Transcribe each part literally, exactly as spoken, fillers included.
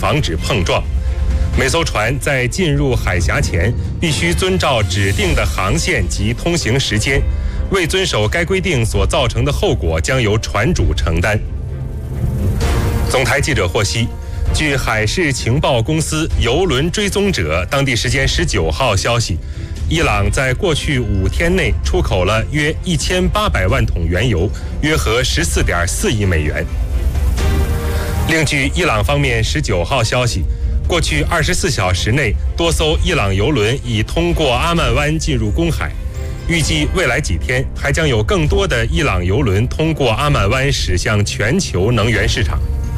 防止碰撞。每艘船在进入海峡前必须遵照指定的航线及通行时间，未遵守该规定所造成的后果将由船主承担。总台记者获悉，据海事情报公司邮轮追踪者当地时间十九号消息，伊朗在过去五天内出口了约一千八百万桶原油，约合十四点四亿美元。另据伊朗方面十九号消息，过去二十四小时内，多艘伊朗油轮已通过阿曼湾进入公海。预计未来几天还将有更多的伊朗油轮通过阿曼湾驶向全球能源市场。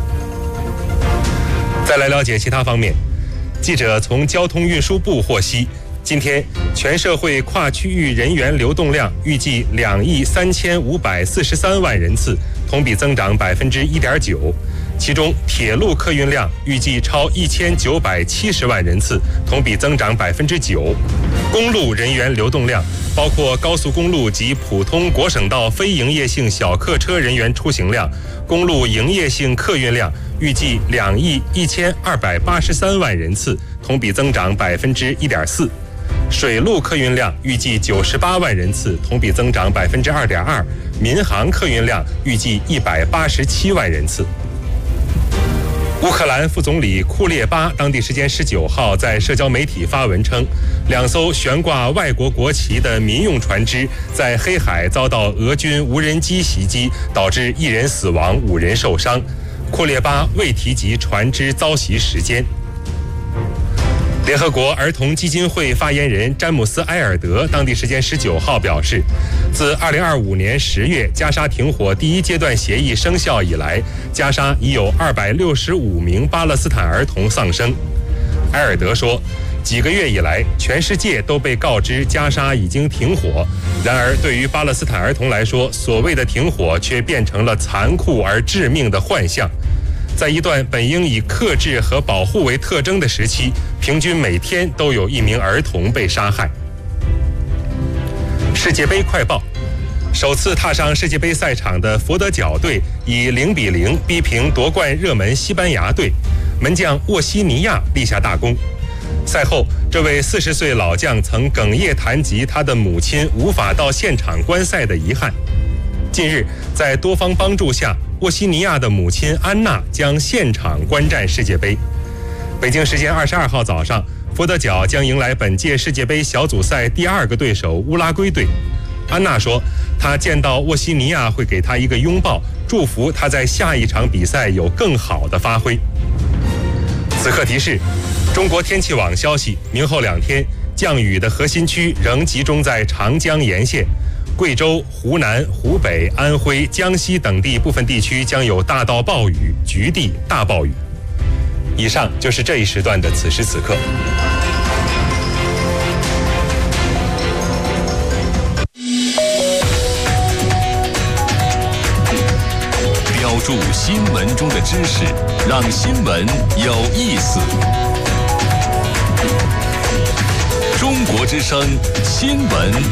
再来了解其他方面，记者从交通运输部获悉，今天全社会跨区域人员流动量预计两亿三千五百四十三万人次，同比增长百分之一点九。其中，铁路客运量预计超一千九百七十万人次，同比增长百分之九。公路人员流动量，包括高速公路及普通国省道非营业性小客车人员出行量、公路营业性客运量，预计两亿一千二百八十三万人次，同比增长百分之一点四。水路客运量预计九十八万人次，同比增长百分之二点二。民航客运量预计一百八十七万人次。乌克兰副总理库列巴当地时间十九号在社交媒体发文称，两艘悬挂外国国旗的民用船只在黑海遭到俄军无人机袭击，导致一人死亡，五人受伤。库列巴未提及船只遭袭时间。联合国儿童基金会发言人詹姆斯·埃尔德当地时间十九号表示，自二零二五年十月加沙停火第一阶段协议生效以来，加沙已有二百六十五名巴勒斯坦儿童丧生。埃尔德说，几个月以来，全世界都被告知加沙已经停火，然而对于巴勒斯坦儿童来说，所谓的停火却变成了残酷而致命的幻象。在一段本应以克制和保护为特征的时期，平均每天都有一名儿童被杀害。世界杯快报：首次踏上世界杯赛场的佛得角队以零比零逼平夺冠热门西班牙队，门将沃西尼亚立下大功。赛后，这位四十岁老将曾哽咽谈及他的母亲无法到现场观赛的遗憾。近日，在多方帮助下，沃西尼亚的母亲安娜将现场观战世界杯。北京时间二十二号早上，佛得角将迎来本届世界杯小组赛第二个对手乌拉圭队。安娜说，她见到沃西尼亚会给她一个拥抱，祝福她在下一场比赛有更好的发挥。此刻提示：中国天气网消息，明后两天降雨的核心区仍集中在长江沿线。贵州、湖南、湖北、安徽、江西等地部分地区将有大到暴雨，局地大暴雨。以上就是这一时段的此时此刻。 标注新闻中的知识，让新闻有意思。中国之声新闻